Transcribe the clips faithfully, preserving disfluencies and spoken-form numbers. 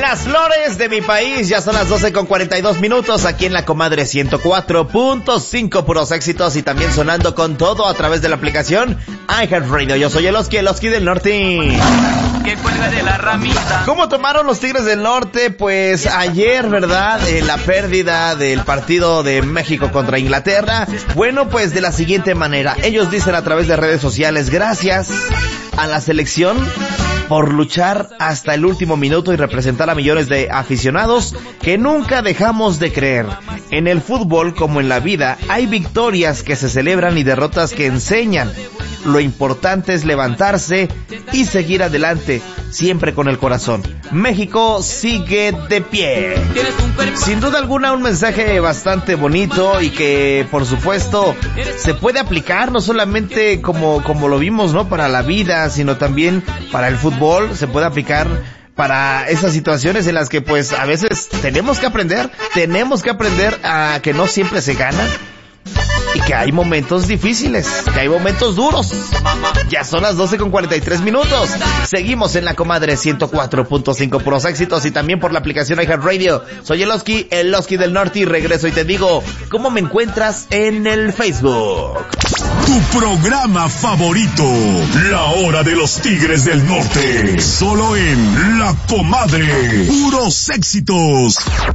Miraflores de mi país, ya son las doce con cuarenta y dos minutos aquí en La Comadre ciento cuatro punto cinco, puros éxitos y también sonando con todo a través de la aplicación iHeartRadio. Yo soy el Oski, el Oski del Norte. Que cuelga de la ramita. ¿Cómo tomaron los Tigres del Norte? Pues ayer, ¿verdad? Eh, la pérdida del partido de México contra Inglaterra. Bueno, pues de la siguiente manera. Ellos dicen a través de redes sociales, gracias a la selección por luchar hasta el último minuto y representar a millones de aficionados que nunca dejamos de creer. En el fútbol, como en la vida, hay victorias que se celebran y derrotas que enseñan. Lo importante es levantarse y seguir adelante, siempre con el corazón. México sigue de pie. Sin duda alguna, un mensaje bastante bonito y que, por supuesto, se puede aplicar no solamente como, como lo vimos, ¿no? Para la vida, sino también para el fútbol. Se puede aplicar para esas situaciones en las que, pues, a veces tenemos que aprender, tenemos que aprender a que no siempre se gana. Y que hay momentos difíciles, que hay momentos duros. Ya son las doce con cuarenta y tres minutos. Seguimos en La Comadre ciento cuatro punto cinco, puros éxitos y también por la aplicación iHeartRadio. Soy el Oski, el Oski del Norte y regreso y te digo cómo me encuentras en el Facebook. Tu programa favorito, La Hora de los Tigres del Norte. Solo en La Comadre, puros éxitos.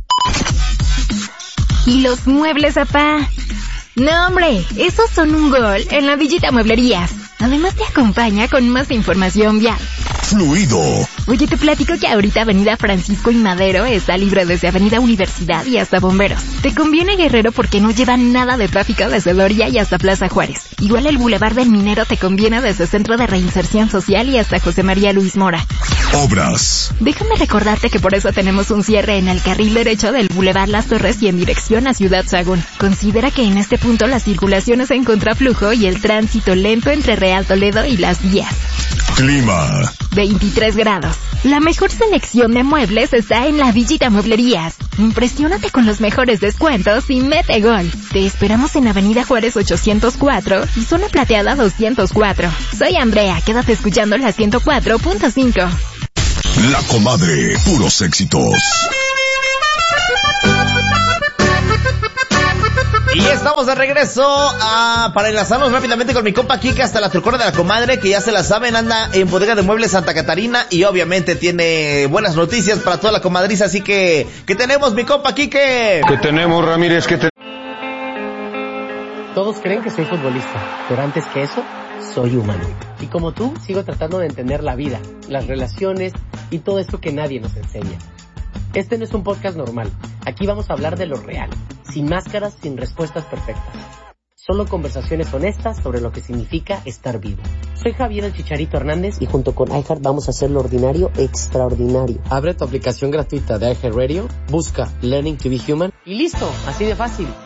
¿Y los muebles, apá? No, hombre, esos son un gol en la Villita Mueblerías. Además te acompaña con más información vial. Fluido. Oye, te platico que ahorita Avenida Francisco y Madero está libre desde Avenida Universidad y hasta Bomberos. Te conviene, Guerrero, porque no lleva nada de tráfico desde Doria y hasta Plaza Juárez. Igual el Boulevard del Minero te conviene desde Centro de Reinserción Social y hasta José María Luis Mora. Obras. Déjame recordarte que por eso tenemos un cierre en el carril derecho del Boulevard Las Torres y en dirección a Ciudad Sagún. Considera que en este punto la circulación es en contraflujo y el tránsito lento entre Real Toledo y Las Vías. Clima. veintitrés grados. La mejor selección de muebles está en la Villita Mueblerías. Impresiónate con los mejores descuentos y mete gol. Te esperamos en Avenida Juárez ochocientos cuatro y Zona Plateada doscientos cuatro. Soy Andrea, quédate escuchando la ciento cuatro punto cinco. La Comadre, puros éxitos. Y estamos de regreso a, para enlazarnos rápidamente con mi compa Kike hasta la Trucona de La Comadre, que ya se la saben, anda en Bodega de Muebles Santa Catarina y obviamente tiene buenas noticias para toda la comadriza, así que, ¿qué tenemos, mi compa Kike? ¿Qué tenemos, Ramírez? ¿Qué te... Todos creen que soy futbolista, pero antes que eso, soy humano. Y como tú, sigo tratando de entender la vida, las relaciones y todo esto que nadie nos enseña. Este no es un podcast normal. Aquí vamos a hablar de lo real, sin máscaras, sin respuestas perfectas. Solo conversaciones honestas sobre lo que significa estar vivo. Soy Javier el Chicharito Hernández y junto con iHeart vamos a hacer lo ordinario extraordinario. Abre tu aplicación gratuita de iHeartRadio, busca Learning to be Human y listo, así de fácil.